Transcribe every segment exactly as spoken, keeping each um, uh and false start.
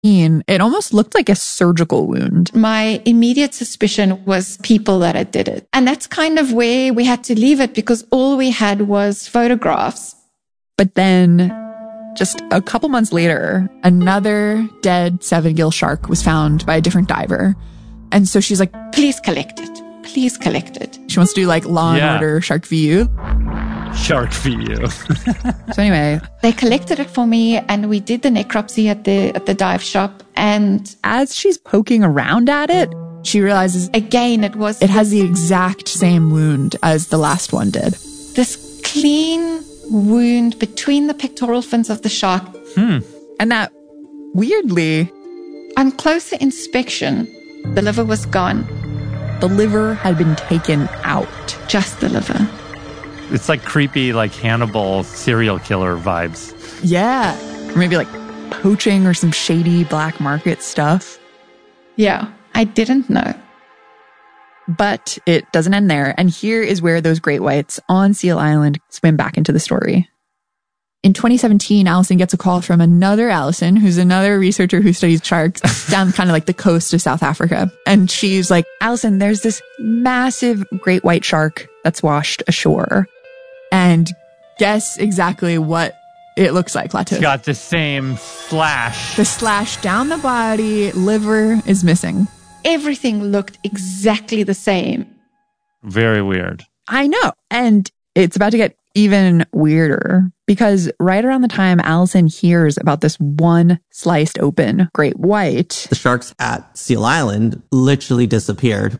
It almost looked like a surgical wound. My immediate suspicion was people that had did it. And that's kind of where we had to leave it because all we had was photographs. But then just a couple months later, another dead seven-gill shark was found by a different diver. And so she's like, please collect it. Please collect it. She wants to do like Law Yeah. and Order Shark V U. Shark V U. So anyway, they collected it for me and we did the necropsy at the at the dive shop. And as she's poking around at it, she realizes again, it was it has the exact same wound as the last one did. This clean wound between the pectoral fins of the shark. Hmm. And that, weirdly, on closer inspection, the liver was gone. The liver had been taken out. Just the liver. It's like creepy, like Hannibal serial killer vibes. Yeah. Or maybe like poaching or some shady black market stuff. Yeah, I didn't know. But it doesn't end there. And here is where those great whites on Seal Island swim back into the story. In twenty seventeen, Allison gets a call from another Allison, who's another researcher who studies sharks down kind of like the coast of South Africa. And she's like, Allison, there's this massive great white shark that's washed ashore. And guess exactly what it looks like, Latu. It's got the same slash. The slash down the body, liver is missing. Everything looked exactly the same. Very weird. I know. And it's about to get even weirder because right around the time Allison hears about this one sliced open great white, the sharks at Seal Island literally disappeared.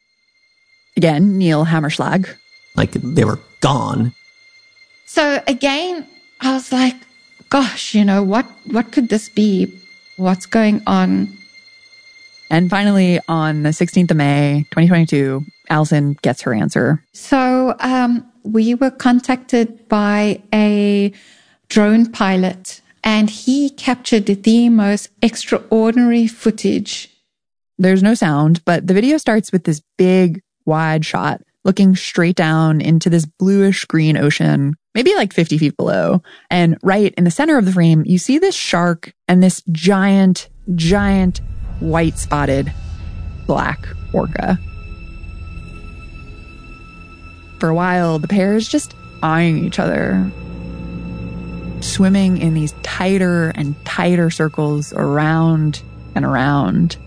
Again, Neil Hammerschlag. Like they were gone. So again, I was like, gosh, you know, what, what could this be? What's going on? And finally, on the sixteenth of May, twenty twenty-two, Allison gets her answer. So um, we were contacted by a drone pilot, and he captured the most extraordinary footage. There's no sound, but the video starts with this big, wide shot looking straight down into this bluish green ocean, maybe like fifty feet below. And right in the center of the frame, you see this shark and this giant, giant white spotted black orca. For a while, the pair is just eyeing each other, swimming in these tighter and tighter circles around and around.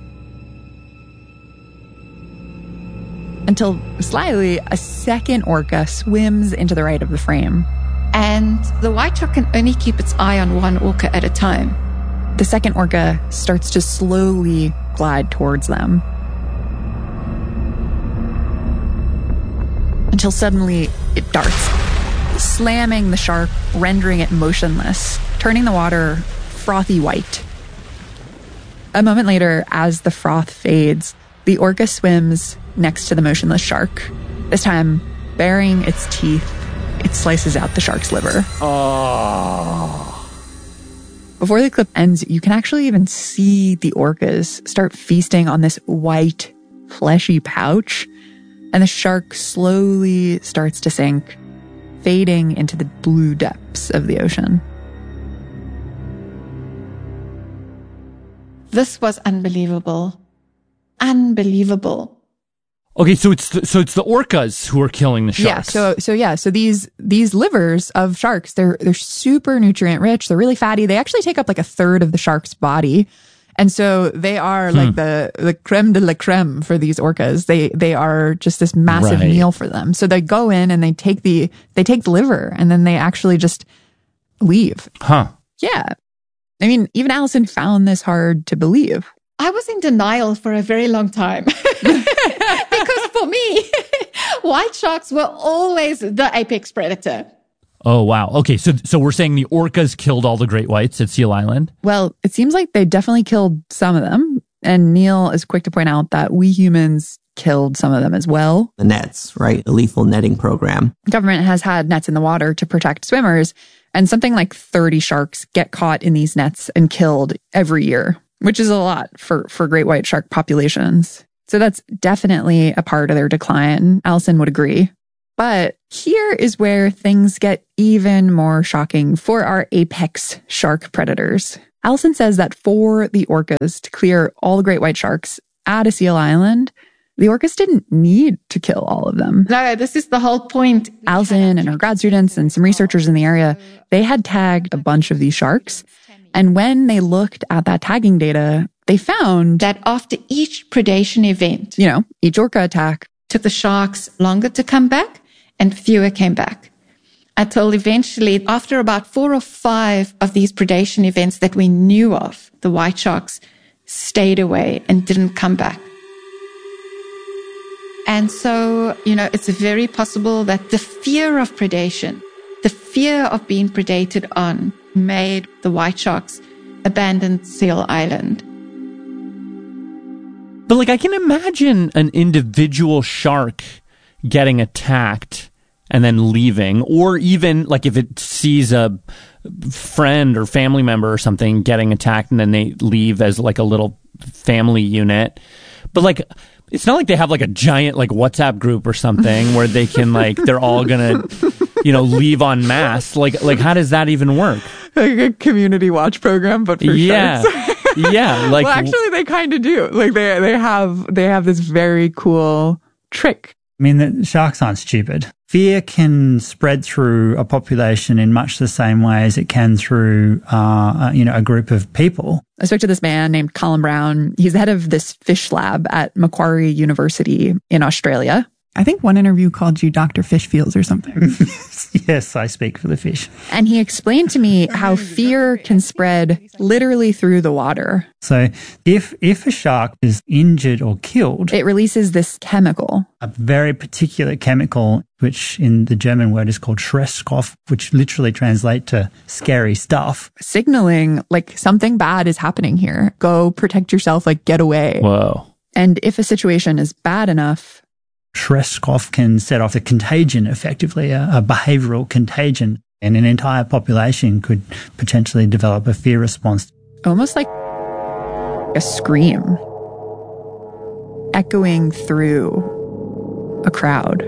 Until slyly, a second orca swims into the right of the frame. And the white shark can only keep its eye on one orca at a time. The second orca starts to slowly glide towards them. Until suddenly it darts, slamming the shark, rendering it motionless, turning the water frothy white. A moment later, as the froth fades, the orca swims next to the motionless shark. This time, baring its teeth, it slices out the shark's liver. Oh. Before the clip ends, you can actually even see the orcas start feasting on this white, fleshy pouch, and the shark slowly starts to sink, fading into the blue depths of the ocean. This was unbelievable. Unbelievable. Okay, so it's the, so it's the orcas who are killing the sharks. Yeah, so so yeah, so these these livers of sharks, they're they're super nutrient rich. They're really fatty. They actually take up like a third of the shark's body. And so they are hmm. like the the creme de la creme for these orcas. They they are just this massive right. meal for them. So they go in and they take the they take the liver and then they actually just leave. Huh. Yeah. I mean, even Allison found this hard to believe. I was in denial for a very long time. Because for me, white sharks were always the apex predator. Oh, wow. Okay, so so we're saying the orcas killed all the great whites at Seal Island? Well, it seems like they definitely killed some of them. And Neil is quick to point out that we humans killed some of them as well. The nets, right? A lethal netting program. The government has had nets in the water to protect swimmers. And something like thirty sharks get caught in these nets and killed every year, which is a lot for, for great white shark populations. So that's definitely a part of their decline. Allison would agree. But here is where things get even more shocking for our apex shark predators. Allison says that for the orcas to clear all the great white sharks out of Seal Island, the orcas didn't need to kill all of them. No, this is the whole point. Allison and her grad students and some researchers in the area, they had tagged a bunch of these sharks. And when they looked at that tagging data, they found that after each predation event, you know, each orca attack took the sharks longer to come back and fewer came back. Until eventually, after about four or five of these predation events that we knew of, the white sharks stayed away and didn't come back. And so, you know, it's very possible that the fear of predation, the fear of being predated on, made the white sharks abandon Seal Island. But like, I can imagine an individual shark getting attacked and then leaving, or even like if it sees a friend or family member or something getting attacked and then they leave as like a little family unit. But like, it's not like they have like a giant like WhatsApp group or something where they can like, they're all gonna, you know, leave en masse. Like, like how does that even work? Like a community watch program, but for yeah. sharks. Yeah. Like, well, actually they kind of do. Like they, they have, they have this very cool trick. I mean, the sharks aren't stupid. Fear can spread through a population in much the same way as it can through, uh, you know, a group of people. I spoke to this man named Colin Brown. He's the head of this fish lab at Macquarie University in Australia. I think one interview called you Doctor Fishfields or something. Yes, I speak for the fish. And he explained to me how fear can spread literally through the water. So if if a shark is injured or killed, it releases this chemical. A very particular chemical, which in the German word is called Schreckstoff, which literally translates to scary stuff. Signaling like something bad is happening here. Go protect yourself, like get away. Whoa. And if a situation is bad enough, Schreckstoff can set off a contagion, effectively, a, a behavioral contagion, and an entire population could potentially develop a fear response. Almost like a scream echoing through a crowd.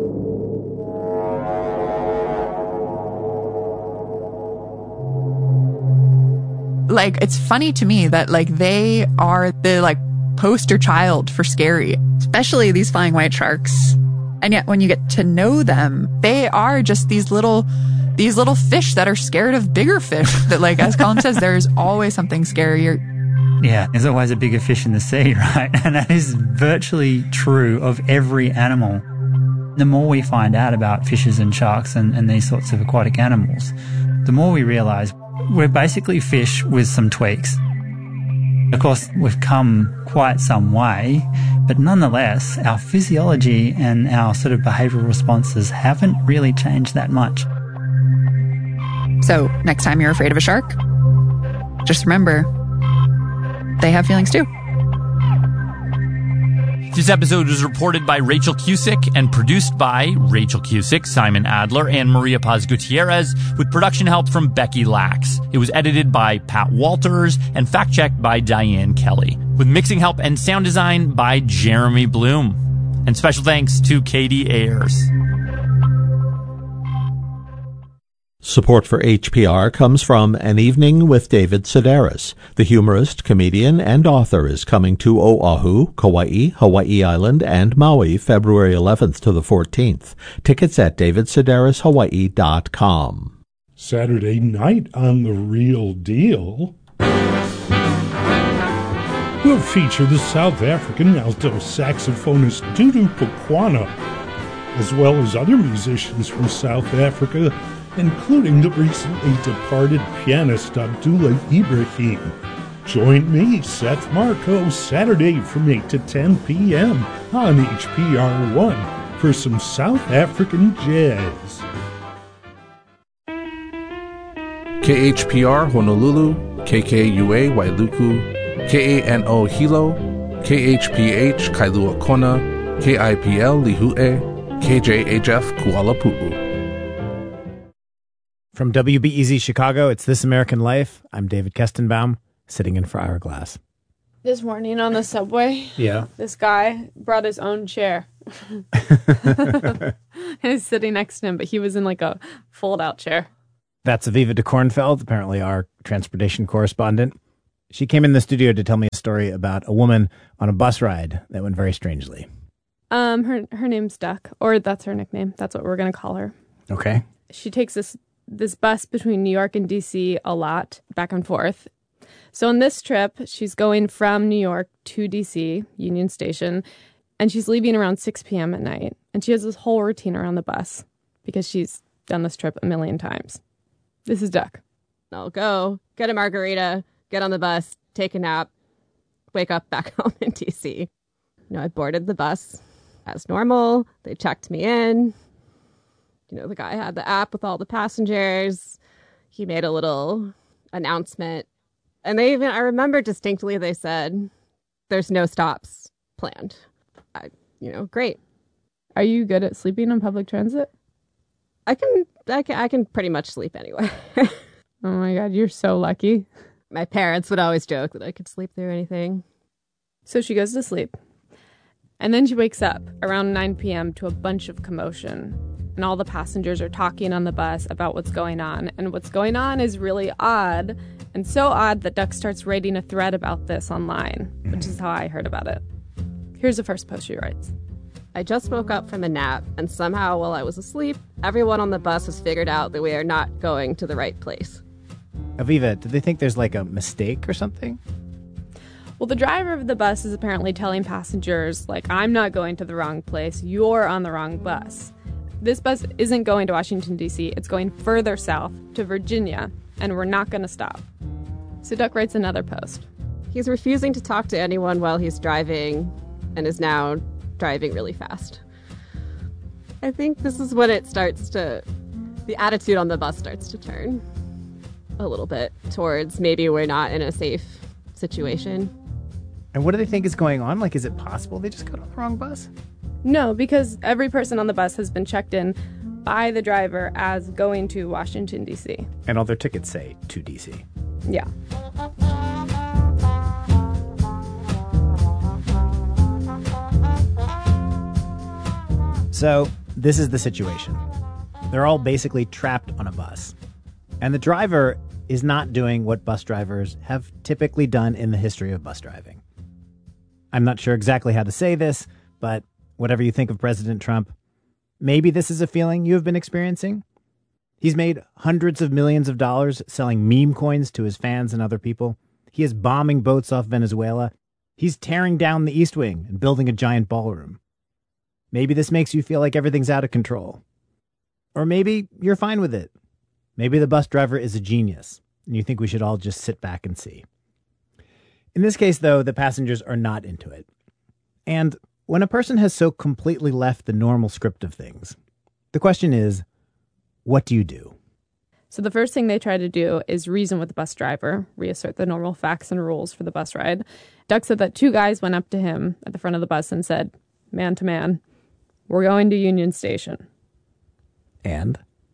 Like, it's funny to me that, like, they are the, like, poster child for scary, especially these flying white sharks. And yet when you get to know them, they are just these little these little fish that are scared of bigger fish. That, like, as Colin says, there's always something scarier. Yeah, there's always a bigger fish in the sea, right? And that is virtually true of every animal. The more we find out about fishes and sharks and, and these sorts of aquatic animals, the more we realize we're basically fish with some tweaks. Of course, we've come quite some way, but nonetheless, our physiology and our sort of behavioural responses haven't really changed that much. So, next time you're afraid of a shark, just remember, they have feelings too. This episode was reported by Rachel Cusick and produced by Rachel Cusick, Simon Adler, and Maria Paz Gutierrez, with production help from Becky Lax. It was edited by Pat Walters and fact-checked by Diane Kelly, with mixing help and sound design by Jeremy Bloom. And special thanks to Katie Ayers. Support for H P R comes from An Evening with David Sedaris. The humorist, comedian, and author is coming to Oahu, Kauai, Hawaii Island, and Maui February eleventh to the fourteenth. Tickets at david sedaris hawaii dot com. Saturday night on The Real Deal, we'll feature the South African alto saxophonist Dudu Pukwana, as well as other musicians from South Africa, including the recently departed pianist Abdullah Ibrahim. Join me, Seth Marco, Saturday from eight to ten p.m. on H P R one for some South African jazz. K H P R Honolulu, K K U A Wailuku, K A N O Hilo, K H P H Kailua Kona, K I P L Lihue, K J H F Kuala Pu'u. From W B E Z Chicago, it's This American Life. I'm David Kestenbaum, sitting in for Hourglass. This morning on the subway, yeah, this guy brought his own chair. And I was sitting next to him, but he was in like a fold-out chair. That's Aviva de Kornfeld, apparently our transportation correspondent. She came in the studio to tell me a story about a woman on a bus ride that went very strangely. Um, her her name's Duck, or that's her nickname. That's what we're gonna call her. Okay. She takes this this bus between New York and D C a lot, back and forth. So on this trip, she's going from New York to D C, Union Station, and she's leaving around six p.m. at night. And she has this whole routine around the bus because she's done this trip a million times. This is Duck. I'll go, get a margarita, get on the bus, take a nap, wake up back home in D C. You know, I boarded the bus as normal. They checked me in. You know, the guy had the app with all the passengers. He made a little announcement. And they even, I remember distinctly, they said, there's no stops planned. I, you know, great. Are you good at sleeping on public transit? I can, I can, I can pretty much sleep anywhere. Oh my God, you're so lucky. My parents would always joke that I could sleep through anything. So she goes to sleep. And then she wakes up around nine p.m. to a bunch of commotion. And all the passengers are talking on the bus about what's going on. And what's going on is really odd. And so odd that Duck starts writing a thread about this online, which is how I heard about it. Here's the first post she writes. I just woke up from a nap, and somehow while I was asleep, everyone on the bus has figured out that we are not going to the right place. Aviva, do they think there's like a mistake or something? Well, the driver of the bus is apparently telling passengers, like, I'm not going to the wrong place, you're on the wrong bus. This bus isn't going to Washington, D C, it's going further south to Virginia, and we're not going to stop. So Duck writes another post. He's refusing to talk to anyone while he's driving, and is now driving really fast. I think this is when it starts to, the attitude on the bus starts to turn a little bit towards maybe we're not in a safe situation. And what do they think is going on? Like, is it possible they just got on the wrong bus? No, because every person on the bus has been checked in by the driver as going to Washington, D C. And all their tickets say to D C. Yeah. So, this is the situation. They're all basically trapped on a bus. And the driver is not doing what bus drivers have typically done in the history of bus driving. I'm not sure exactly how to say this, but whatever you think of President Trump, maybe this is a feeling you have been experiencing. He's made hundreds of millions of dollars selling meme coins to his fans and other people. He is bombing boats off Venezuela. He's tearing down the East Wing and building a giant ballroom. Maybe this makes you feel like everything's out of control. Or maybe you're fine with it. Maybe the bus driver is a genius, and you think we should all just sit back and see. In this case, though, the passengers are not into it. And when a person has so completely left the normal script of things, the question is, what do you do? So the first thing they try to do is reason with the bus driver, reassert the normal facts and rules for the bus ride. Duck said that two guys went up to him at the front of the bus and said, man to man, we're going to Union Station. And?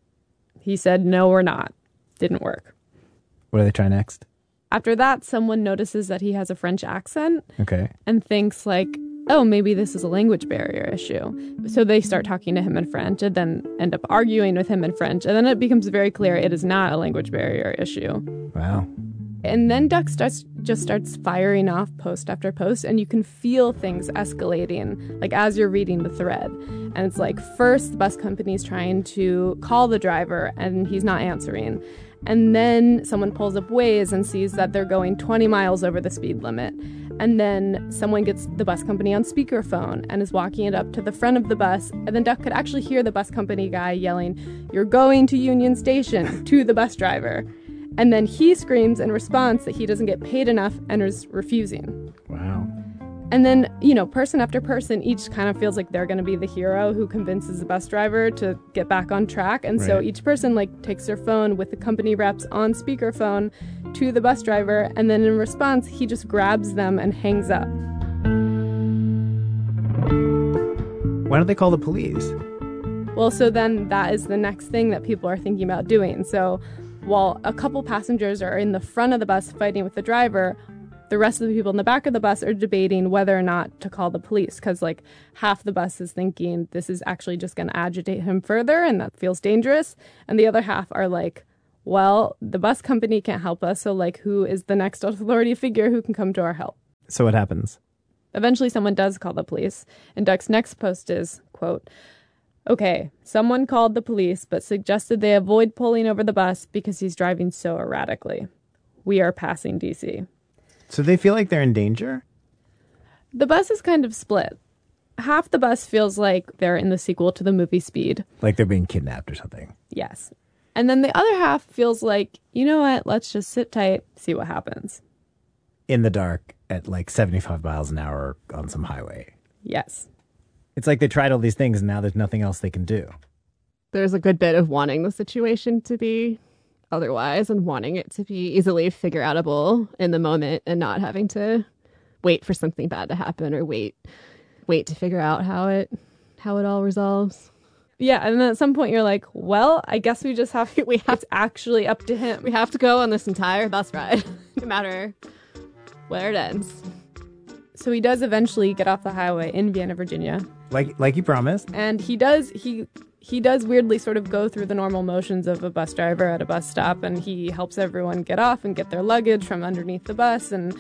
He said, no, we're not. Didn't work. What do they try next? After that, someone notices that he has a French accent. Okay. And thinks like, oh, maybe this is a language barrier issue. So they start talking to him in French and then end up arguing with him in French. And then it becomes very clear it is not a language barrier issue. Wow. And then Duck starts just starts firing off post after post, and you can feel things escalating, like as you're reading the thread. And it's like, first, the bus company's trying to call the driver, and he's not answering. And then someone pulls up Waze and sees that they're going twenty miles over the speed limit. And then someone gets the bus company on speakerphone and is walking it up to the front of the bus. And then Duck could actually hear the bus company guy yelling, "You're going to Union Station," to the bus driver. And then he screams in response that he doesn't get paid enough and is refusing. Wow. And then, you know, person after person each kind of feels like they're going to be the hero who convinces the bus driver to get back on track. And right. So each person, like, takes their phone with the company reps on speakerphone to the bus driver. And then in response, he just grabs them and hangs up. Why don't they call the police? Well, so then that is the next thing that people are thinking about doing. So while a couple passengers are in the front of the bus fighting with the driver, the rest of the people in the back of the bus are debating whether or not to call the police, because like half the bus is thinking this is actually just going to agitate him further and that feels dangerous. And the other half are like, well, the bus company can't help us, so like who is the next authority figure who can come to our help? So what happens? Eventually someone does call the police, and Duck's next post is, quote, okay, someone called the police but suggested they avoid pulling over the bus because he's driving so erratically. We are passing D C. So they feel like they're in danger? The bus is kind of split. Half the bus feels like they're in the sequel to the movie Speed. Like they're being kidnapped or something. Yes. And then the other half feels like, you know what, let's just sit tight, see what happens. In the dark at like seventy-five miles an hour on some highway. Yes. It's like they tried all these things and now there's nothing else they can do. There's a good bit of wanting the situation to be otherwise and wanting it to be easily figure outable in the moment and not having to wait for something bad to happen or wait wait to figure out how it how it all resolves. Yeah, and then at some point you're like, well, I guess we just have to, we have it's actually up to him. We have to go on this entire bus ride, no matter where it ends. So he does eventually get off the highway in Vienna, Virginia. Like like he promised. And he does he he does weirdly sort of go through the normal motions of a bus driver at a bus stop, and he helps everyone get off and get their luggage from underneath the bus, and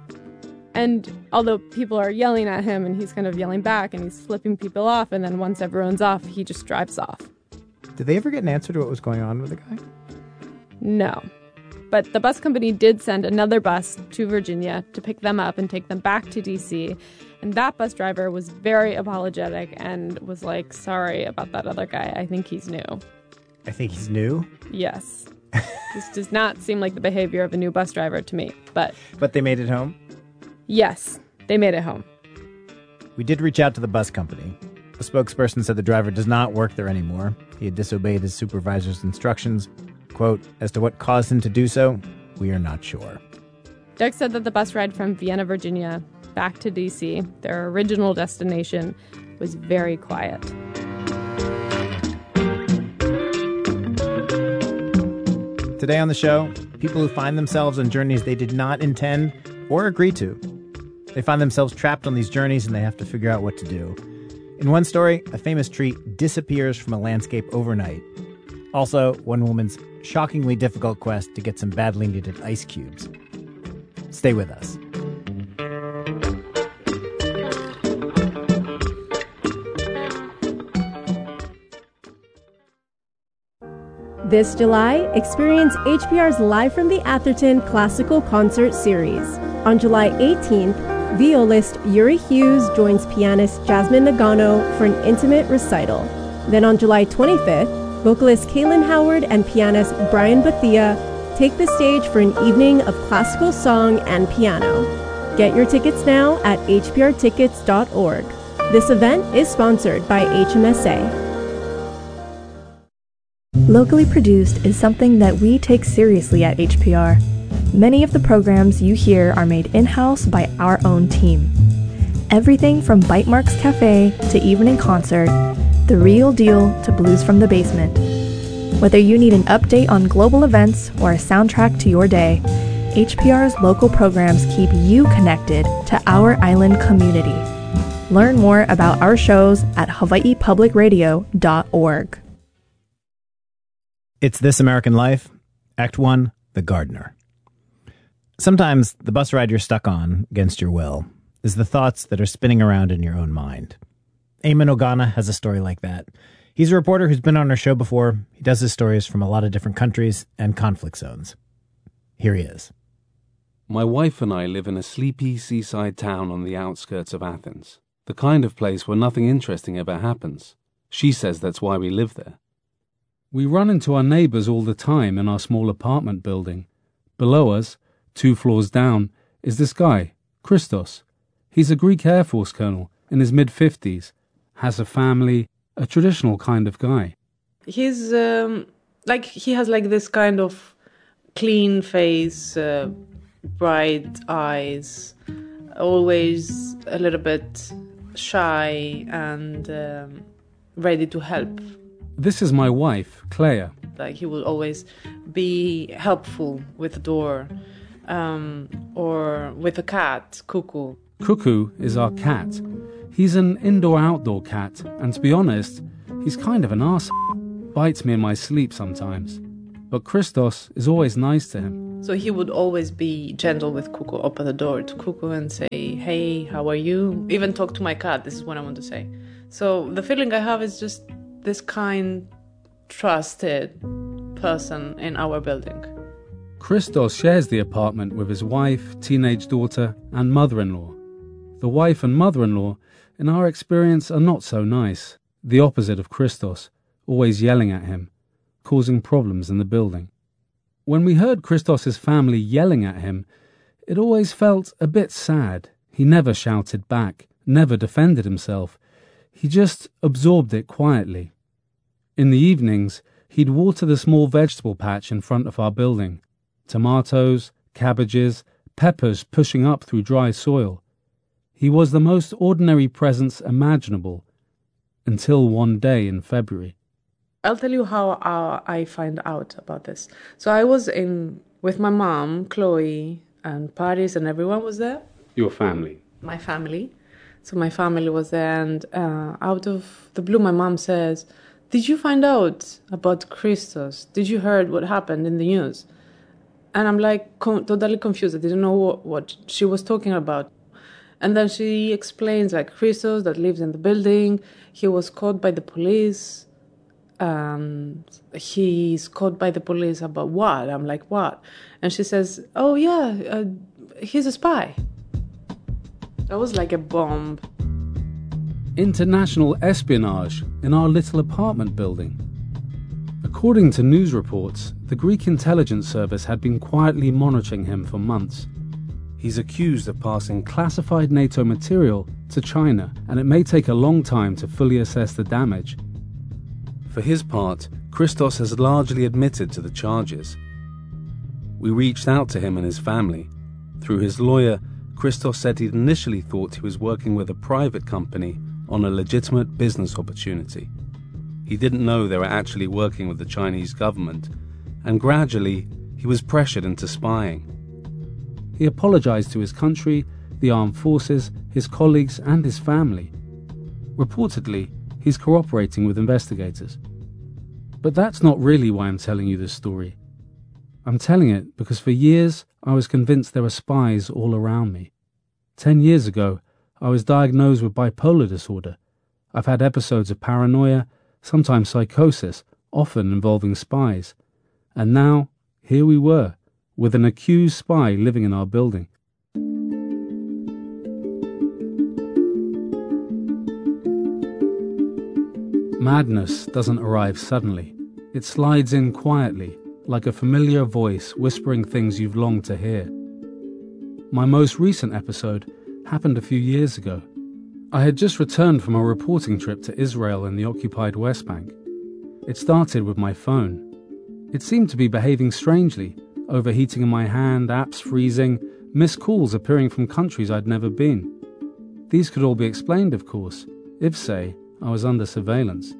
And although people are yelling at him and he's kind of yelling back and he's flipping people off, and then once everyone's off, he just drives off. Did they ever get an answer to what was going on with the guy? No. But the bus company did send another bus to Virginia to pick them up and take them back to D C. And that bus driver was very apologetic and was like, sorry about that other guy. I think he's new. I think he's new? Yes. This does not seem like the behavior of a new bus driver to me, but... But they made it home? Yes, they made it home. We did reach out to the bus company. A spokesperson said the driver does not work there anymore. He had disobeyed his supervisor's instructions. Quote, as to what caused him to do so, we are not sure. Doug said that the bus ride from Vienna, Virginia, back to D C, their original destination, was very quiet. Today on the show, people who find themselves on journeys they did not intend or agree to. They find themselves trapped on these journeys and they have to figure out what to do. In one story, a famous tree disappears from a landscape overnight. Also, one woman's shockingly difficult quest to get some badly needed ice cubes. Stay with us. This July, experience H P R's Live from the Atherton Classical Concert Series. On July eighteenth, violist Yuri Hughes joins pianist Jasmine Nagano for an intimate recital. Then on July twenty-fifth, vocalist Kaylin Howard and pianist Brian Bethia take the stage for an evening of classical song and piano. Get your tickets now at h p r tickets dot org. This event is sponsored by H M S A. Locally produced is something that we take seriously at H P R. Many of the programs you hear are made in-house by our own team. Everything from Bite Marks Cafe to Evening Concert, The Real Deal to Blues from the Basement. Whether you need an update on global events or a soundtrack to your day, H P R's local programs keep you connected to our island community. Learn more about our shows at hawaii public radio dot org. It's This American Life, Act One, The Gardener. Sometimes the bus ride you're stuck on, against your will, is the thoughts that are spinning around in your own mind. Eamon Ogana has a story like that. He's a reporter who's been on our show before. He does his stories from a lot of different countries and conflict zones. Here he is. My wife and I live in a sleepy seaside town on the outskirts of Athens, the kind of place where nothing interesting ever happens. She says that's why we live there. We run into our neighbors all the time in our small apartment building. Below us, two floors down, is this guy, Christos. He's a Greek Air Force colonel in his mid-fifties, has a family, a traditional kind of guy. He's um, like, he has like this kind of clean face, uh, bright eyes, always a little bit shy and um, ready to help. This is my wife, Clea. Like, he will always be helpful with the door, um, or with a cat, Cuckoo. Cuckoo is our cat. He's an indoor-outdoor cat, and to be honest, he's kind of an arse. Bites me in my sleep sometimes. But Christos is always nice to him. So he would always be gentle with Cuckoo, open the door to Cuckoo and say, hey, how are you? Even talk to my cat, this is what I want to say. So the feeling I have is just this kind, trusted person in our building. Christos shares the apartment with his wife, teenage daughter, and mother-in-law. The wife and mother-in-law, in our experience, are not so nice. The opposite of Christos, always yelling at him, causing problems in the building. When we heard Christos's family yelling at him, it always felt a bit sad. He never shouted back, never defended himself. He just absorbed it quietly. In the evenings, he'd water the small vegetable patch in front of our building. Tomatoes, cabbages, peppers pushing up through dry soil. He was the most ordinary presence imaginable, until one day in February. I'll tell you how uh, I find out about this. So I was in with my mom, Chloe, and Paris, and everyone was there. Your family? My family. So my family was there, and uh, out of the blue, my mom says, did you find out about Christos? Did you heard what happened in the news? And I'm like com- totally confused. I didn't know what, what she was talking about. And then she explains, like, Christos that lives in the building, he was caught by the police. Um, he's caught by the police about what? I'm like, what? And she says, oh, yeah, uh, he's a spy. That was like a bomb. International espionage in our little apartment building. According to news reports, the Greek intelligence service had been quietly monitoring him for months. He's accused of passing classified NATO material to China, and it may take a long time to fully assess the damage. For his part, Christos has largely admitted to the charges. We reached out to him and his family. Through his lawyer, Christos said he'd initially thought he was working with a private company on a legitimate business opportunity. He didn't know they were actually working with the Chinese government, and gradually he was pressured into spying. He apologized to his country, the armed forces, his colleagues, and his family. Reportedly, he's cooperating with investigators. But that's not really why I'm telling you this story. I'm telling it because for years I was convinced there were spies all around me. Ten years ago, I was diagnosed with bipolar disorder. I've had episodes of paranoia, sometimes psychosis, often involving spies. And now, here we were, with an accused spy living in our building. Madness doesn't arrive suddenly. It slides in quietly, like a familiar voice whispering things you've longed to hear. My most recent episode happened a few years ago. I had just returned from a reporting trip to Israel and the occupied West Bank. It started with my phone. It seemed to be behaving strangely, overheating in my hand, apps freezing, missed calls appearing from countries I'd never been. These could all be explained, of course, if, say, I was under surveillance.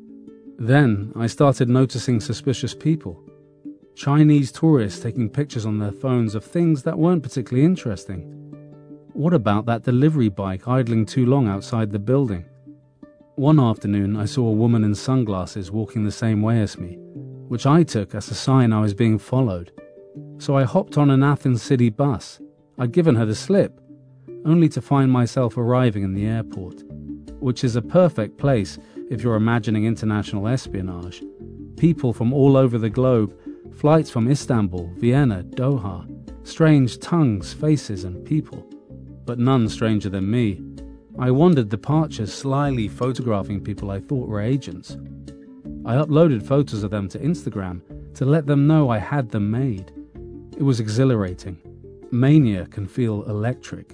Then I started noticing suspicious people. Chinese tourists taking pictures on their phones of things that weren't particularly interesting. What about that delivery bike idling too long outside the building? One afternoon I saw a woman in sunglasses walking the same way as me, which I took as a sign I was being followed. So I hopped on an Athens city bus. I'd given her the slip, only to find myself arriving in the airport, which is a perfect place if you're imagining international espionage. People from all over the globe, flights from Istanbul, Vienna, Doha, strange tongues, faces, and people. But none stranger than me. I wandered departures slyly photographing people I thought were agents. I uploaded photos of them to Instagram to let them know I had them made. It was exhilarating. Mania can feel electric.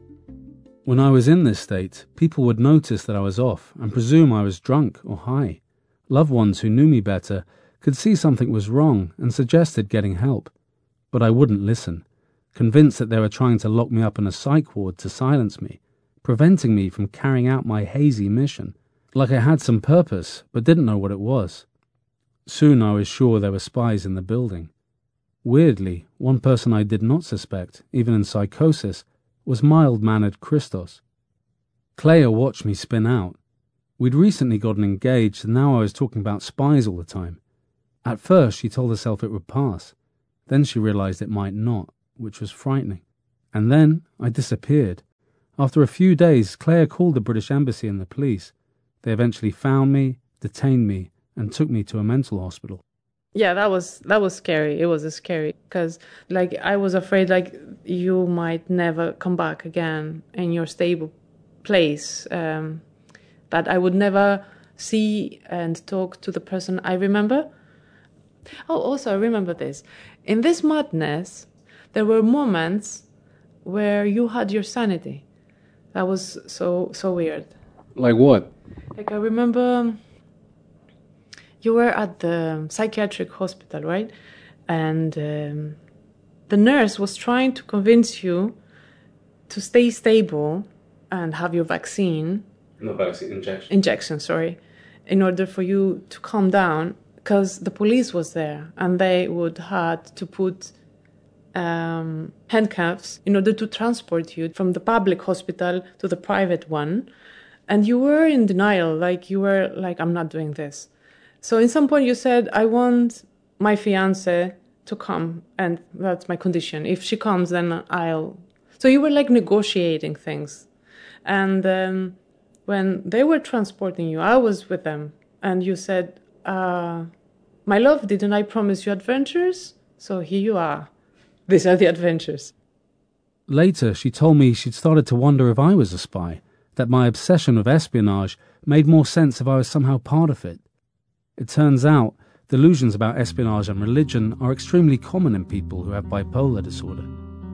When I was in this state, people would notice that I was off and presume I was drunk or high. Loved ones who knew me better could see something was wrong and suggested getting help. But I wouldn't listen, convinced that they were trying to lock me up in a psych ward to silence me, preventing me from carrying out my hazy mission, like I had some purpose but didn't know what it was. Soon I was sure there were spies in the building. Weirdly, one person I did not suspect, even in psychosis, was mild-mannered Christos. Clea watched me spin out. We'd recently gotten engaged and now I was talking about spies all the time. At first, she told herself it would pass. Then she realized it might not, which was frightening. And then I disappeared. After a few days, Claire called the British Embassy and the police. They eventually found me, detained me, and took me to a mental hospital. Yeah, that was that was scary. It was scary because, like, I was afraid, like, you might never come back again in your stable place. Um, that I would never see and talk to the person I remember. Oh, also, I remember this. In this madness, there were moments where you had your sanity. That was so so weird. Like what? Like, I remember you were at the psychiatric hospital, right? And um, the nurse was trying to convince you to stay stable and have your vaccine. No vaccine, injection. Injection, sorry. In order for you to calm down, because the police was there and they would had to put um, handcuffs in order to transport you from the public hospital to the private one. And you were in denial, like you were like, I'm not doing this. So in some point you said, I want my fiancé to come, and that's my condition. If she comes, then I'll... So you were like negotiating things. And um, when they were transporting you, I was with them, and you said, uh, my love, didn't I promise you adventures? So here you are. These are the adventures. Later, she told me she'd started to wonder if I was a spy, that my obsession with espionage made more sense if I was somehow part of it. It turns out, delusions about espionage and religion are extremely common in people who have bipolar disorder.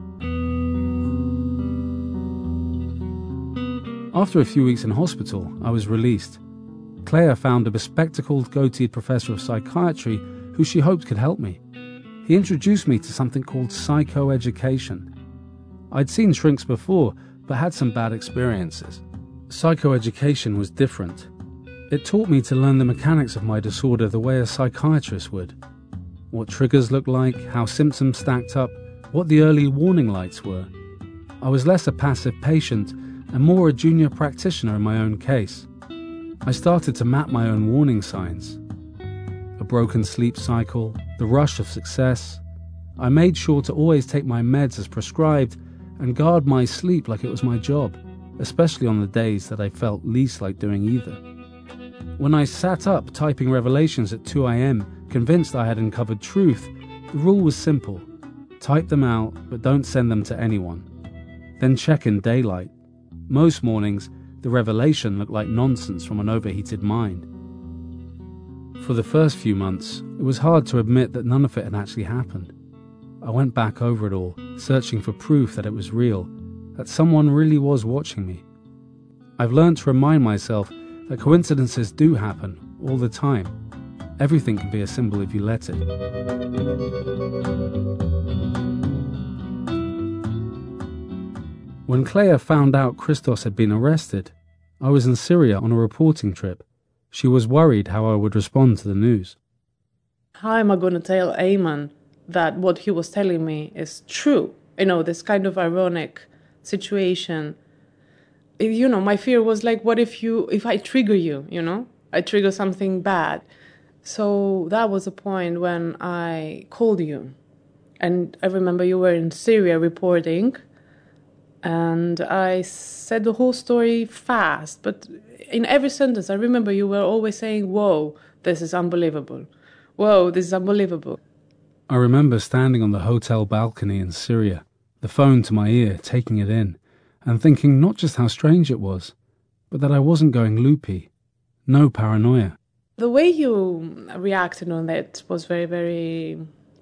After a few weeks in hospital, I was released. Claire found a bespectacled, goateed professor of psychiatry who she hoped could help me. He introduced me to something called psychoeducation. I'd seen shrinks before, but had some bad experiences. Psychoeducation was different. It taught me to learn the mechanics of my disorder the way a psychiatrist would. What triggers looked like, how symptoms stacked up, what the early warning lights were. I was less a passive patient and more a junior practitioner in my own case. I started to map my own warning signs. A broken sleep cycle, the rush of success. I made sure to always take my meds as prescribed and guard my sleep like it was my job, especially on the days that I felt least like doing either. When I sat up typing revelations at two a.m., convinced I had uncovered truth, the rule was simple. Type them out, but don't send them to anyone. Then check in daylight. Most mornings, the revelation looked like nonsense from an overheated mind. For the first few months, it was hard to admit that none of it had actually happened. I went back over it all, searching for proof that it was real, that someone really was watching me. I've learned to remind myself that coincidences do happen all the time. Everything can be a symbol if you let it. When Claire found out Christos had been arrested, I was in Syria on a reporting trip. She was worried how I would respond to the news. How am I going to tell Ayman that what he was telling me is true? You know, this kind of ironic situation. You know, my fear was like, what if you, if I trigger you, you know? I trigger something bad. So that was the point when I called you. And I remember you were in Syria reporting. And I said the whole story fast. But in every sentence, I remember you were always saying, whoa, this is unbelievable. Whoa, this is unbelievable. I remember standing on the hotel balcony in Syria, the phone to my ear, taking it in, and thinking not just how strange it was, but that I wasn't going loopy. No paranoia. The way you reacted on that was very, very,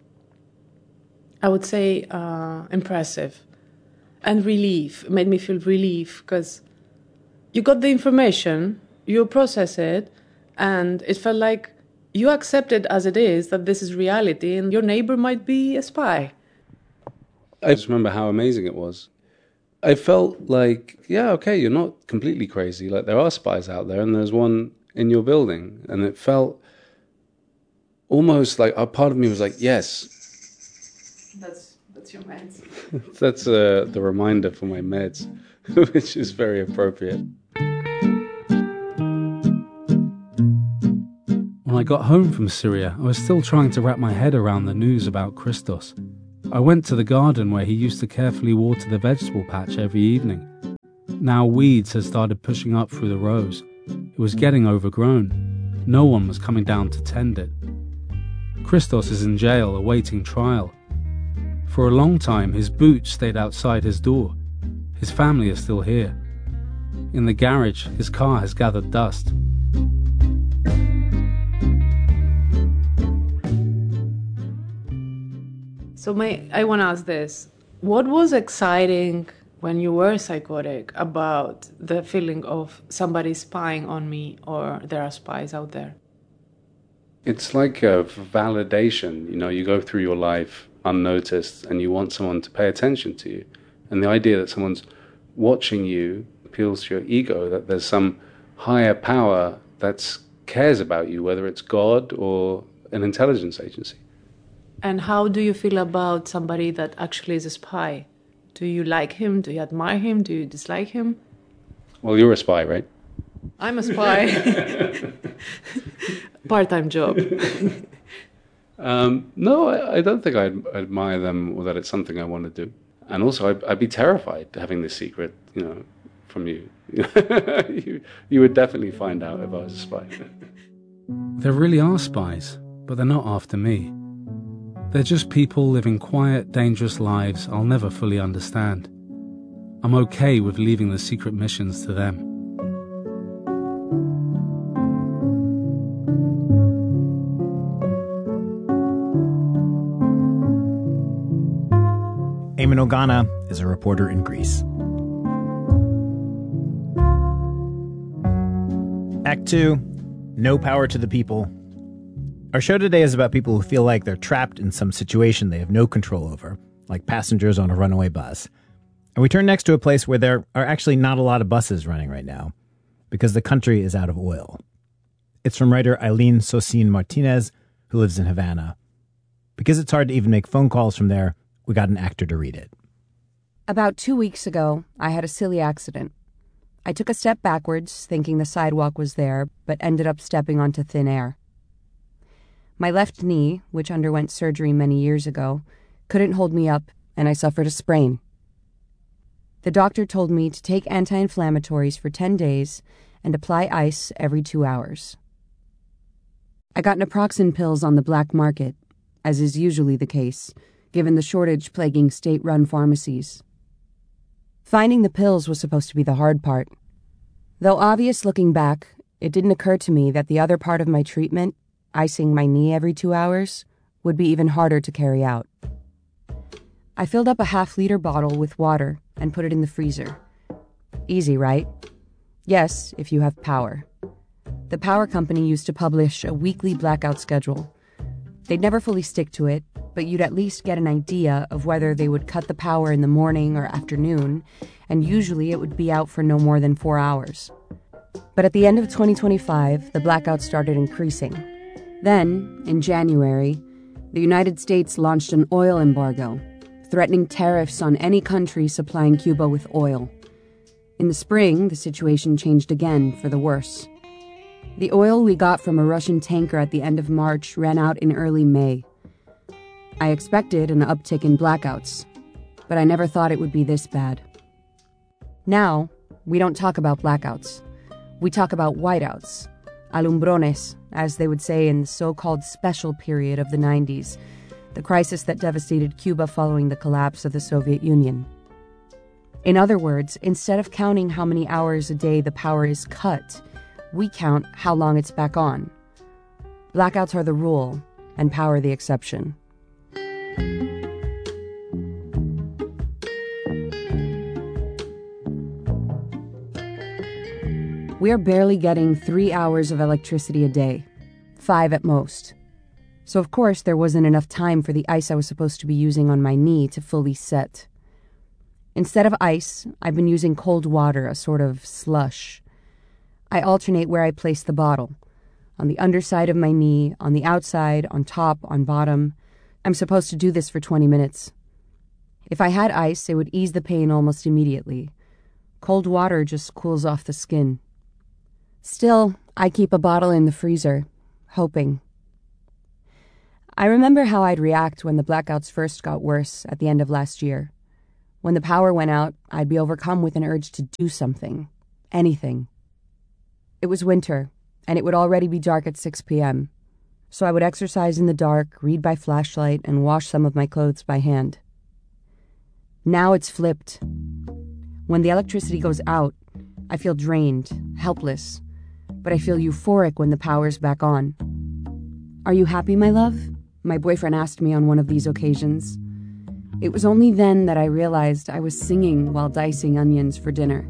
I would say, uh, impressive. And relief. It made me feel relief, because you got the information, you process it, and it felt like you accept it as it is, that this is reality, and your neighbor might be a spy. I just remember how amazing it was. I felt like, yeah, okay, you're not completely crazy. Like, there are spies out there, and there's one in your building. And it felt almost like a part of me was like, yes. That's that's your meds. That's uh, the reminder for my meds, which is very appropriate. When I got home from Syria, I was still trying to wrap my head around the news about Christos. I went to the garden where he used to carefully water the vegetable patch every evening. Now weeds had started pushing up through the rows. It was getting overgrown. No one was coming down to tend it. Christos is in jail awaiting trial. For a long time, his boots stayed outside his door. His family is still here. In the garage, his car has gathered dust. So my, I want to ask this. What was exciting when you were psychotic about the feeling of somebody spying on me or there are spies out there? It's like a validation. You know, you go through your life unnoticed and you want someone to pay attention to you. And the idea that someone's watching you appeals to your ego, that there's some higher power that cares about you, whether it's God or an intelligence agency. And how do you feel about somebody that actually is a spy? Do you like him? Do you admire him? Do you dislike him? Well, you're a spy, right? I'm a spy. Part-time job. um, no, I, I don't think I admire them or that it's something I want to do. And also, I'd, I'd be terrified having this secret, you know, from you. you. You would definitely find out if I was a spy. There really are spies, but they're not after me. They're just people living quiet, dangerous lives I'll never fully understand. I'm okay with leaving the secret missions to them. Eamon Ogana is a reporter in Greece. Act two, No Power to the People. Our show today is about people who feel like they're trapped in some situation they have no control over, like passengers on a runaway bus. And we turn next to a place where there are actually not a lot of buses running right now, because the country is out of oil. It's from writer Eileen Sosin Martinez, who lives in Havana. Because it's hard to even make phone calls from there, we got an actor to read it. About two weeks ago, I had a silly accident. I took a step backwards, thinking the sidewalk was there, but ended up stepping onto thin air. My left knee, which underwent surgery many years ago, couldn't hold me up, and I suffered a sprain. The doctor told me to take anti-inflammatories for ten days and apply ice every two hours. I got naproxen pills on the black market, as is usually the case, given the shortage plaguing state-run pharmacies. Finding the pills was supposed to be the hard part. Though obvious looking back, it didn't occur to me that the other part of my treatment, icing my knee every two hours, would be even harder to carry out. I filled up a half-liter bottle with water and put it in the freezer. Easy, right? Yes, if you have power. The power company used to publish a weekly blackout schedule. They'd never fully stick to it, but you'd at least get an idea of whether they would cut the power in the morning or afternoon, and usually it would be out for no more than four hours. But at the end of twenty twenty-five, the blackout started increasing. Then, in January, the United States launched an oil embargo, threatening tariffs on any country supplying Cuba with oil. In the spring, the situation changed again for the worse. The oil we got from a Russian tanker at the end of March ran out in early May. I expected an uptick in blackouts, but I never thought it would be this bad. Now, we don't talk about blackouts. We talk about whiteouts, alumbrones, as they would say in the so-called special period of the nineties, the crisis that devastated Cuba following the collapse of the Soviet Union. In other words, instead of counting how many hours a day the power is cut, we count how long it's back on. Blackouts are the rule, and power the exception. We are barely getting three hours of electricity a day, five at most. So of course there wasn't enough time for the ice I was supposed to be using on my knee to fully set. Instead of ice, I've been using cold water, a sort of slush. I alternate where I place the bottle. On the underside of my knee, on the outside, on top, on bottom. I'm supposed to do this for twenty minutes. If I had ice, it would ease the pain almost immediately. Cold water just cools off the skin. Still, I keep a bottle in the freezer. hoping. I remember how I'd react when the blackouts first got worse at the end of last year. When the power went out, I'd be overcome with an urge to do something. Anything. It was winter, and it would already be dark at six p.m., so I would exercise in the dark, read by flashlight, and wash some of my clothes by hand. Now it's flipped. When the electricity goes out, I feel drained, helpless, but I feel euphoric when the power's back on. "Are you happy, my love?" my boyfriend asked me on one of these occasions. It was only then that I realized I was singing while dicing onions for dinner.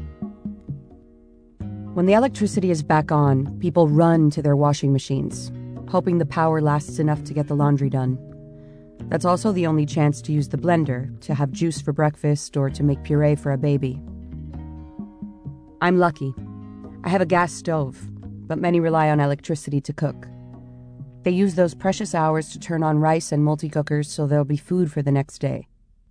When the electricity is back on, people run to their washing machines, hoping the power lasts enough to get the laundry done. That's also the only chance to use the blender, to have juice for breakfast, or to make puree for a baby. I'm lucky. I have a gas stove, but many rely on electricity to cook. They use those precious hours to turn on rice and multi-cookers so there'll be food for the next day.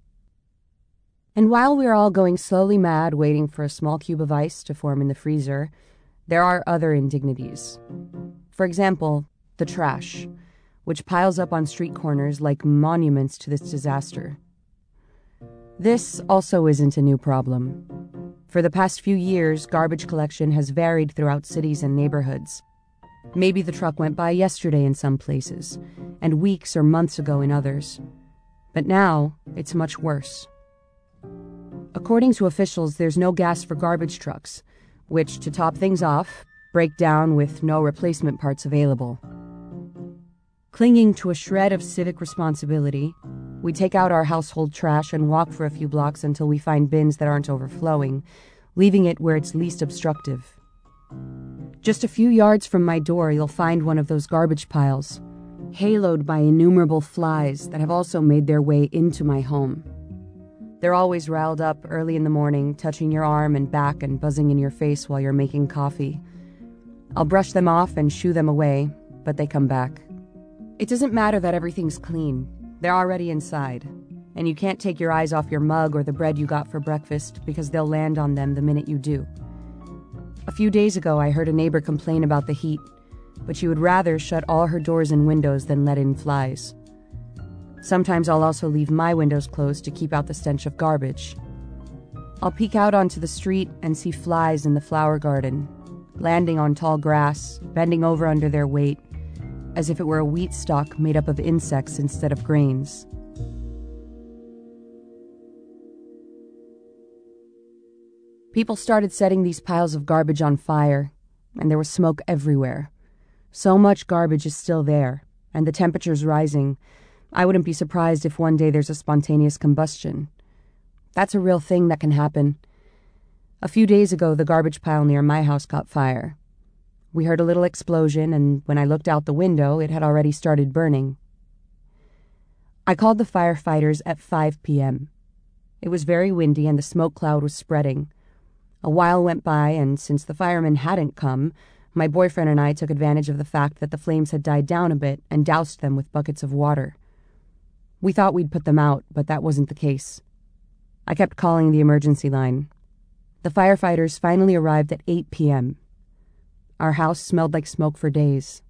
And while we're all going slowly mad waiting for a small cube of ice to form in the freezer, there are other indignities. For example, the trash, which piles up on street corners like monuments to this disaster. This also isn't a new problem. For the past few years, garbage collection has varied throughout cities and neighborhoods. Maybe the truck went by yesterday in some places, and weeks or months ago in others. But now, it's much worse. According to officials, there's no gas for garbage trucks, which, to top things off, break down with no replacement parts available. Clinging to a shred of civic responsibility, we take out our household trash and walk for a few blocks until we find bins that aren't overflowing, leaving it where it's least obstructive. Just a few yards from my door, you'll find one of those garbage piles, haloed by innumerable flies that have also made their way into my home. They're always riled up early in the morning, touching your arm and back and buzzing in your face while you're making coffee. I'll brush them off and shoo them away, but they come back. It doesn't matter that everything's clean. They're already inside, and you can't take your eyes off your mug or the bread you got for breakfast because they'll land on them the minute you do. A few days ago, I heard a neighbor complain about the heat, but she would rather shut all her doors and windows than let in flies. Sometimes I'll also leave my windows closed to keep out the stench of garbage. I'll peek out onto the street and see flies in the flower garden, landing on tall grass, bending over under their weight, as if it were a wheat stalk made up of insects instead of grains. People started setting these piles of garbage on fire, and there was smoke everywhere. So much garbage is still there, and the temperature's rising. I wouldn't be surprised if one day there's a spontaneous combustion. That's a real thing that can happen. A few days ago, the garbage pile near my house caught fire. We heard a little explosion, and when I looked out the window, it had already started burning. I called the firefighters at five p.m. It was very windy, and the smoke cloud was spreading. A while went by, and since the firemen hadn't come, my boyfriend and I took advantage of the fact that the flames had died down a bit and doused them with buckets of water. We thought we'd put them out, but that wasn't the case. I kept calling the emergency line. The firefighters finally arrived at eight p.m. Our house smelled like smoke for days.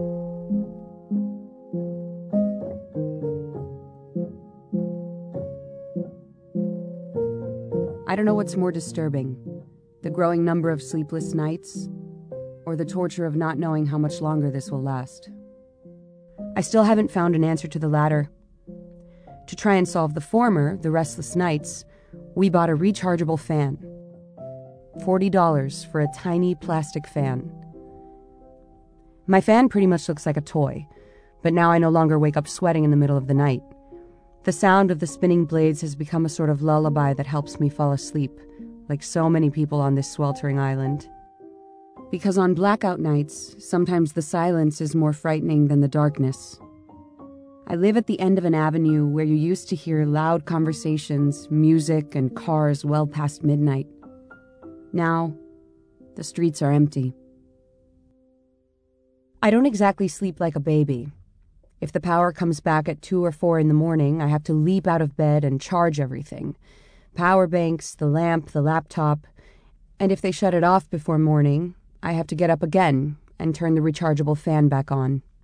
I don't know what's more disturbing, the growing number of sleepless nights, or the torture of not knowing how much longer this will last. I still haven't found an answer to the latter. To try and solve the former, the restless nights, we bought a rechargeable fan. forty dollars for a tiny plastic fan. My fan pretty much looks like a toy, but now I no longer wake up sweating in the middle of the night. The sound of the spinning blades has become a sort of lullaby that helps me fall asleep, like so many people on this sweltering island. Because on blackout nights, sometimes the silence is more frightening than the darkness. I live at the end of an avenue where you used to hear loud conversations, music, and cars well past midnight. Now, the streets are empty. I don't exactly sleep like a baby. If the power comes back at two or four in the morning, I have to leap out of bed and charge everything. Power banks, the lamp, the laptop. And if they shut it off before morning, I have to get up again and turn the rechargeable fan back on.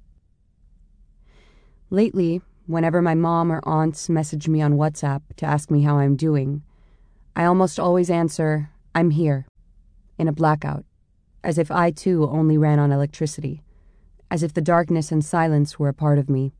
Lately, whenever my mom or aunts message me on WhatsApp to ask me how I'm doing, I almost always answer, I'm here, in a blackout, as if I too only ran on electricity, as if the darkness and silence were a part of me.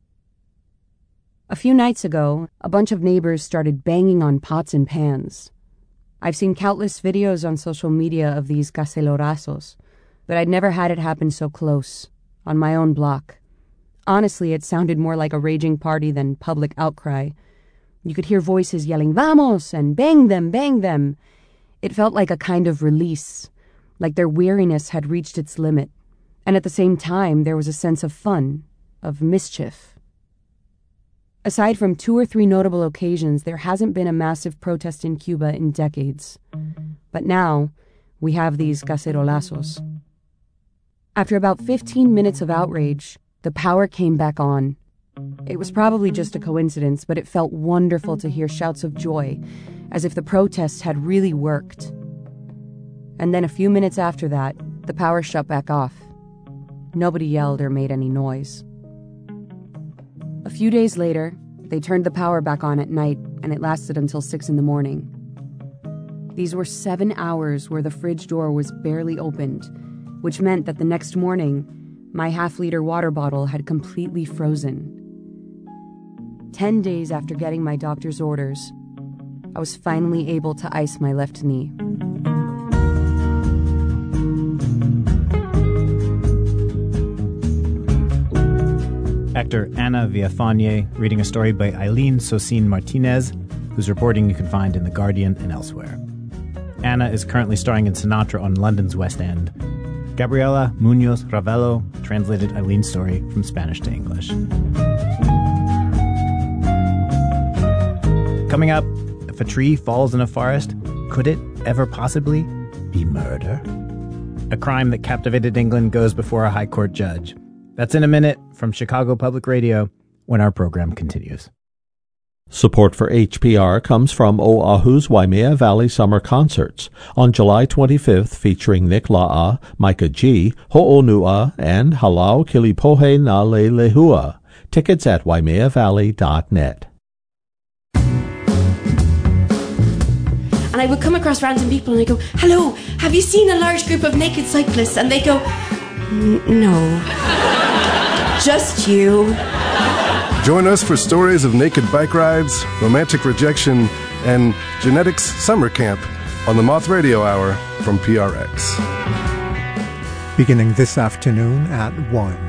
A few nights ago, a bunch of neighbors started banging on pots and pans. I've seen countless videos on social media of these cacelorazos, but I'd never had it happen so close, on my own block. Honestly, it sounded more like a raging party than public outcry. You could hear voices yelling, "Vamos!" and "Bang them, bang them!" It felt like a kind of release, like their weariness had reached its limit. And at the same time, there was a sense of fun, of mischief. Aside from two or three notable occasions, there hasn't been a massive protest in Cuba in decades. But now, we have these cacerolazos. After about fifteen minutes of outrage, the power came back on. It was probably just a coincidence, but it felt wonderful to hear shouts of joy, as if the protests had really worked. And then a few minutes after that, the power shut back off. Nobody yelled or made any noise. A few days later, they turned the power back on at night, and it lasted until six in the morning. These were seven hours where the fridge door was barely opened, which meant that the next morning, my half-liter water bottle had completely frozen. Ten days after getting my doctor's orders, I was finally able to ice my left knee. Actor Ana Villafañe reading a story by Eileen Sosin Martinez, whose reporting you can find in The Guardian and elsewhere. Ana is currently starring in Sinatra on London's West End. Gabriela Munoz Ravello translated Eileen's story from Spanish to English. Coming up, if a tree falls in a forest, could it ever possibly be murder? A crime that captivated England goes before a high court judge. That's in a minute from Chicago Public Radio when our program continues. Support for H P R comes from Oahu's Waimea Valley Summer Concerts on July twenty-fifth, featuring Nick La'a, Micah G, Ho'onua, and Halau Kilipohe na Leilehua. Tickets at waimea valley dot net. And I would come across random people and I go, "Hello, have you seen a large group of naked cyclists?" And they go, "No, just you." Join us for stories of naked bike rides, romantic rejection, and genetics summer camp on the Moth Radio Hour from P R X. Beginning this afternoon at one.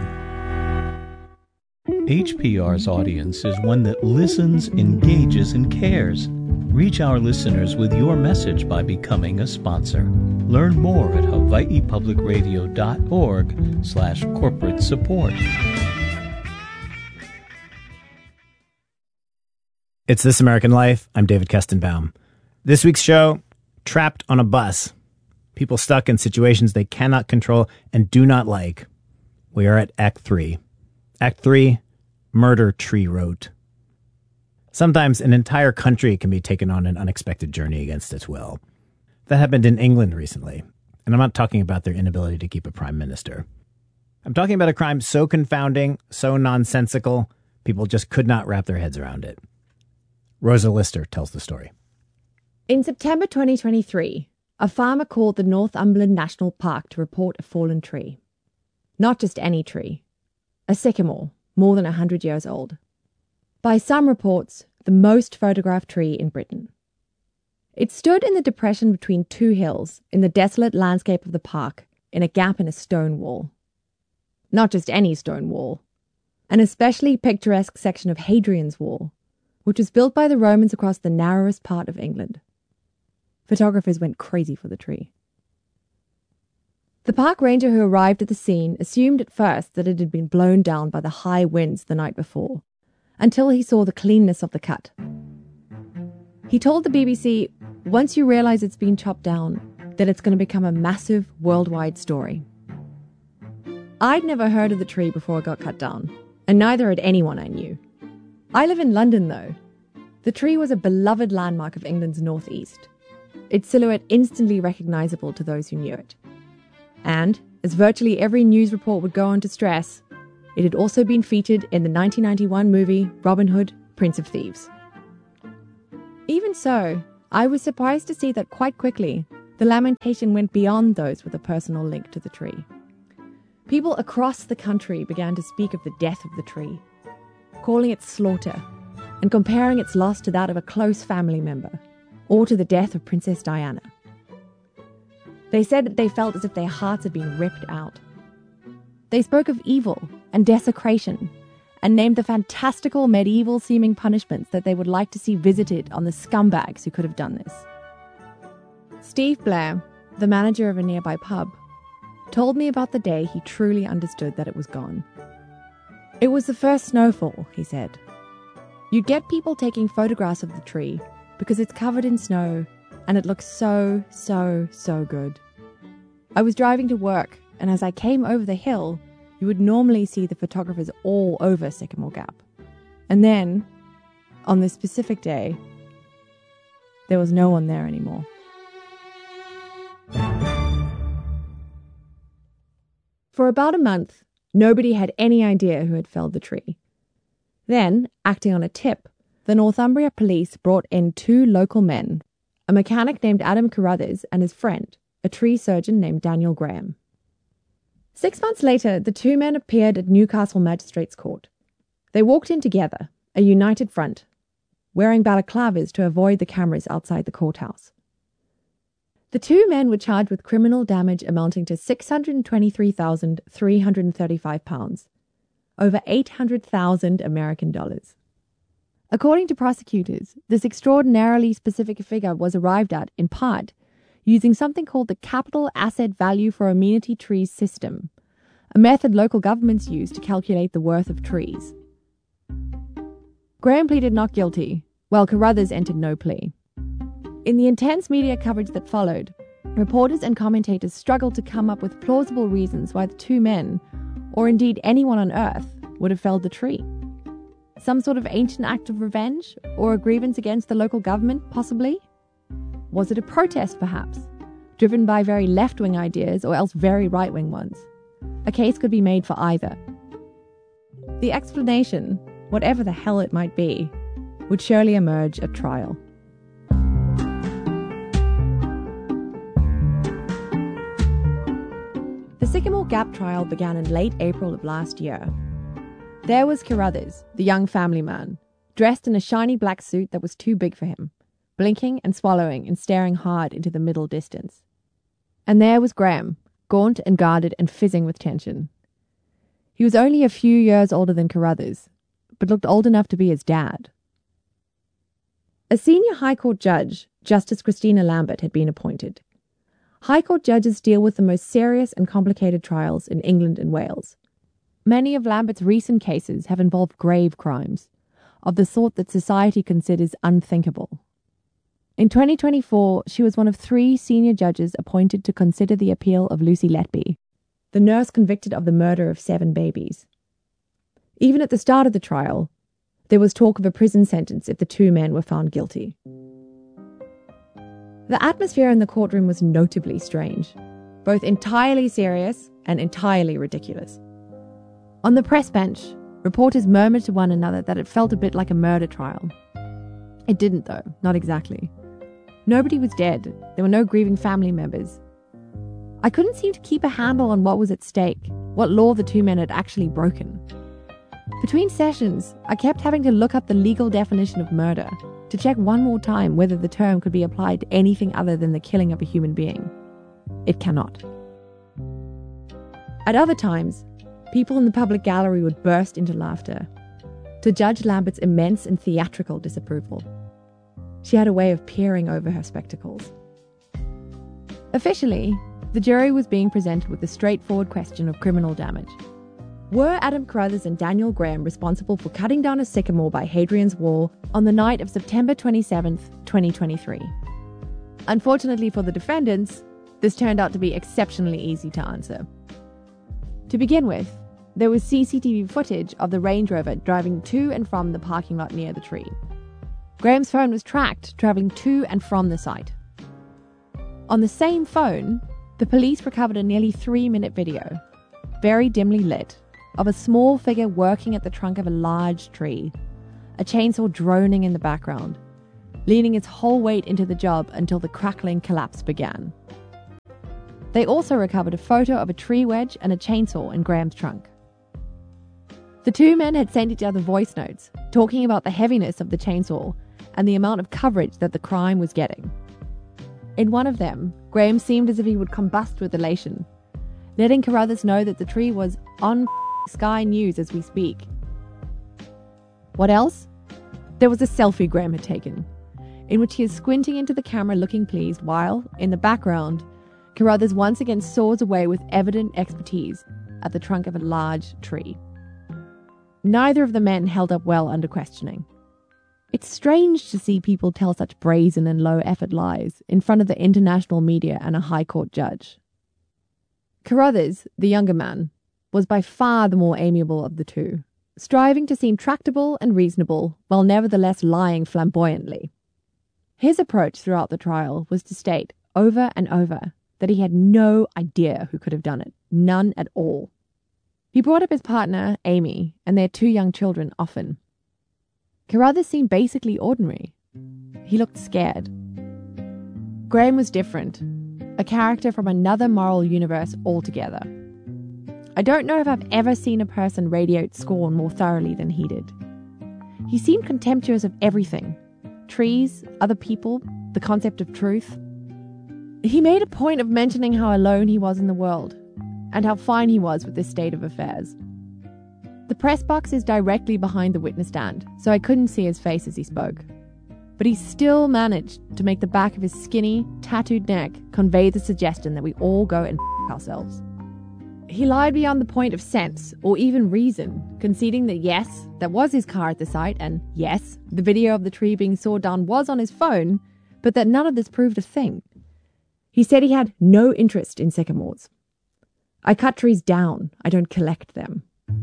H P R's audience is one that listens, engages, and cares. Reach our listeners with your message by becoming a sponsor. Learn more at hawaii public radio dot org slash corporate support. It's This American Life. I'm David Kestenbaum. This week's show, trapped on a bus. People stuck in situations they cannot control and do not like. We are at Act three. Act three, Murder Tree Road. Sometimes an entire country can be taken on an unexpected journey against its will. That happened in England recently, and I'm not talking about their inability to keep a prime minister. I'm talking about a crime so confounding, so nonsensical, people just could not wrap their heads around it. Rosa Lister tells the story. In September twenty twenty-three, a farmer called the Northumberland National Park to report a fallen tree. Not just any tree. A sycamore, more than one hundred years old. By some reports, the most photographed tree in Britain. It stood in the depression between two hills in the desolate landscape of the park, in a gap in a stone wall. Not just any stone wall. An especially picturesque section of Hadrian's Wall, which was built by the Romans across the narrowest part of England. Photographers went crazy for the tree. The park ranger who arrived at the scene assumed at first that it had been blown down by the high winds the night before, until he saw the cleanness of the cut. He told the B B C, once you realise it's been chopped down, then it's going to become a massive worldwide story. I'd never heard of the tree before it got cut down, and neither had anyone I knew. I live in London, though. The tree was a beloved landmark of England's northeast, its silhouette instantly recognisable to those who knew it. And, as virtually every news report would go on to stress, It had also been featured in the nineteen ninety-one movie Robin Hood, Prince of Thieves. Even so, I was surprised to see that quite quickly, the lamentation went beyond those with a personal link to the tree. People across the country began to speak of the death of the tree, calling it slaughter, and comparing its loss to that of a close family member, or to the death of Princess Diana. They said that they felt as if their hearts had been ripped out. They spoke of evil and desecration, and named the fantastical medieval-seeming punishments that they would like to see visited on the scumbags who could have done this. Steve Blair, the manager of a nearby pub, told me about the day he truly understood that it was gone. It was the first snowfall, he said. You'd get people taking photographs of the tree because it's covered in snow and it looks so, so, so good. I was driving to work, and as I came over the hill, you would normally see the photographers all over Sycamore Gap. And then, on this specific day, there was no one there anymore. For about a month, nobody had any idea who had felled the tree. Then, acting on a tip, the Northumbria police brought in two local men, a mechanic named Adam Carruthers and his friend, a tree surgeon named Daniel Graham. Six months later, the two men appeared at Newcastle Magistrates Court. They walked in together, a united front, wearing balaclavas to avoid the cameras outside the courthouse. The two men were charged with criminal damage amounting to six hundred twenty-three thousand three hundred thirty-five pounds, over eight hundred thousand American dollars. According to prosecutors, this extraordinarily specific figure was arrived at, in part, using something called the Capital Asset Value for Amenity Trees system, a method local governments use to calculate the worth of trees. Graham pleaded not guilty, while Carruthers entered no plea. In the intense media coverage that followed, reporters and commentators struggled to come up with plausible reasons why the two men, or indeed anyone on Earth, would have felled the tree. Some sort of ancient act of revenge, or a grievance against the local government, possibly? Was it a protest, perhaps, driven by very left-wing ideas or else very right-wing ones? A case could be made for either. The explanation, whatever the hell it might be, would surely emerge at trial. The Sycamore Gap trial began in late April of last year. There was Carruthers, the young family man, dressed in a shiny black suit that was too big for him, blinking and swallowing and staring hard into the middle distance. And there was Graham, gaunt and guarded and fizzing with tension. He was only a few years older than Carruthers, but looked old enough to be his dad. A senior High Court judge, Justice Christina Lambert, had been appointed. High Court judges deal with the most serious and complicated trials in England and Wales. Many of Lambert's recent cases have involved grave crimes, of the sort that society considers unthinkable. In twenty twenty-four, she was one of three senior judges appointed to consider the appeal of Lucy Letby, the nurse convicted of the murder of seven babies. Even at the start of the trial, there was talk of a prison sentence if the two men were found guilty. The atmosphere in the courtroom was notably strange, both entirely serious and entirely ridiculous. On the press bench, reporters murmured to one another that it felt a bit like a murder trial. It didn't, though, not exactly. Nobody was dead. There were no grieving family members. I couldn't seem to keep a handle on what was at stake, what law the two men had actually broken. Between sessions, I kept having to look up the legal definition of murder to check one more time whether the term could be applied to anything other than the killing of a human being. It cannot. At other times, people in the public gallery would burst into laughter, to Judge Lambert's immense and theatrical disapproval. She had a way of peering over her spectacles. Officially, the jury was being presented with the straightforward question of criminal damage. Were Adam Carruthers and Daniel Graham responsible for cutting down a sycamore by Hadrian's Wall on the night of September twenty-seventh, twenty twenty-three? Unfortunately for the defendants, this turned out to be exceptionally easy to answer. To begin with, there was C C T V footage of the Range Rover driving to and from the parking lot near the tree. Graham's phone was tracked travelling to and from the site. On the same phone, the police recovered a nearly three-minute video, very dimly lit, of a small figure working at the trunk of a large tree, a chainsaw droning in the background, leaning its whole weight into the job until the crackling collapse began. They also recovered a photo of a tree wedge and a chainsaw in Graham's trunk. The two men had sent each other voice notes, talking about the heaviness of the chainsaw and the amount of coverage that the crime was getting. In one of them, Graham seemed as if he would combust with elation, letting Carruthers know that the tree was on Sky News as we speak. What else? There was a selfie Graham had taken, in which he is squinting into the camera looking pleased while, in the background, Carruthers once again saws away with evident expertise at the trunk of a large tree. Neither of the men held up well under questioning. It's strange to see people tell such brazen and low-effort lies in front of the international media and a High Court judge. Carruthers, the younger man, was by far the more amiable of the two, striving to seem tractable and reasonable while nevertheless lying flamboyantly. His approach throughout the trial was to state, over and over, that he had no idea who could have done it, none at all. He brought up his partner, Amy, and their two young children often. Carruthers seemed basically ordinary. He looked scared. Graham was different, a character from another moral universe altogether. I don't know if I've ever seen a person radiate scorn more thoroughly than he did. He seemed contemptuous of everything. Trees, other people, the concept of truth. He made a point of mentioning how alone he was in the world, and how fine he was with this state of affairs. The press box is directly behind the witness stand, so I couldn't see his face as he spoke. But he still managed to make the back of his skinny, tattooed neck convey the suggestion that we all go and f*** ourselves. He lied beyond the point of sense, or even reason, conceding that yes, that was his car at the site, and yes, the video of the tree being sawed down was on his phone, but that none of this proved a thing. He said he had no interest in sycamores. I cut trees down, I don't collect them.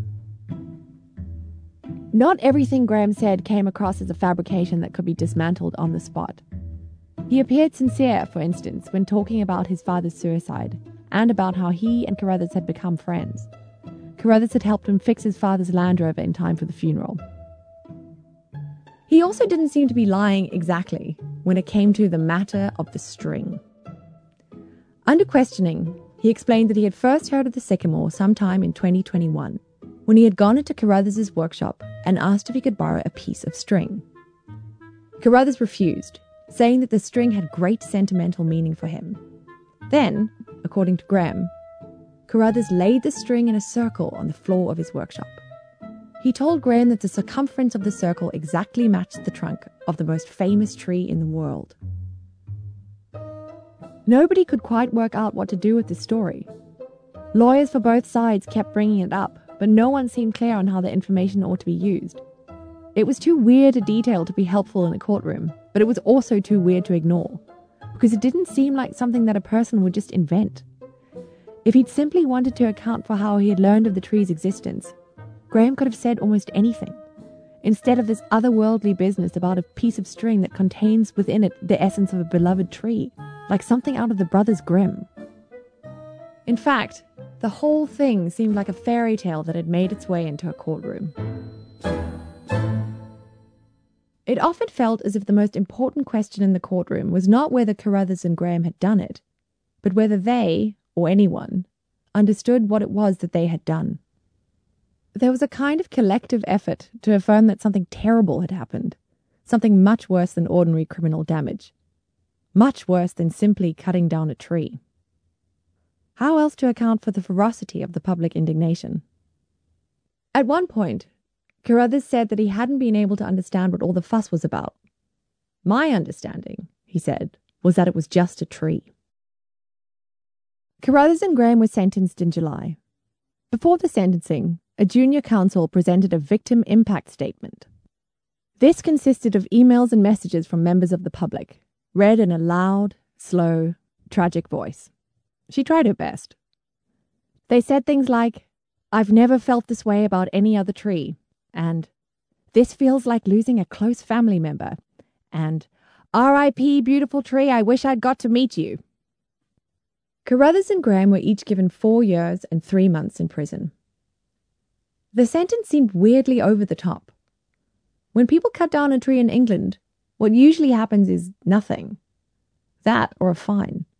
Not everything Graham said came across as a fabrication that could be dismantled on the spot. He appeared sincere, for instance, when talking about his father's suicide, and about how he and Carruthers had become friends. Carruthers had helped him fix his father's Land Rover in time for the funeral. He also didn't seem to be lying exactly when it came to the matter of the string. Under questioning, he explained that he had first heard of the sycamore sometime in twenty twenty-one, when he had gone into Carruthers' workshop and asked if he could borrow a piece of string. Carruthers refused, saying that the string had great sentimental meaning for him. Then, according to Graham, Carruthers laid the string in a circle on the floor of his workshop. He told Graham that the circumference of the circle exactly matched the trunk of the most famous tree in the world. Nobody could quite work out what to do with this story. Lawyers for both sides kept bringing it up, but no one seemed clear on how the information ought to be used. It was too weird a detail to be helpful in a courtroom, but it was also too weird to ignore, because it didn't seem like something that a person would just invent. If he'd simply wanted to account for how he had learned of the tree's existence, Graham could have said almost anything, instead of this otherworldly business about a piece of string that contains within it the essence of a beloved tree, like something out of the Brothers Grimm. In fact, the whole thing seemed like a fairy tale that had made its way into a courtroom. It often felt as if the most important question in the courtroom was not whether Carruthers and Graham had done it, but whether they, or anyone, understood what it was that they had done. There was a kind of collective effort to affirm that something terrible had happened, something much worse than ordinary criminal damage, much worse than simply cutting down a tree. How else to account for the ferocity of the public indignation? At one point, Carruthers said that he hadn't been able to understand what all the fuss was about. My understanding, he said, was that it was just a tree. Carruthers and Graham were sentenced in July. Before the sentencing, a junior counsel presented a victim impact statement. This consisted of emails and messages from members of the public, read in a loud, slow, tragic voice. She tried her best. They said things like, "I've never felt this way about any other tree," and "This feels like losing a close family member," and "R I P beautiful tree, I wish I'd got to meet you." Carruthers and Graham were each given four years and three months in prison. The sentence seemed weirdly over the top. When people cut down a tree in England, what usually happens is nothing. That or a fine.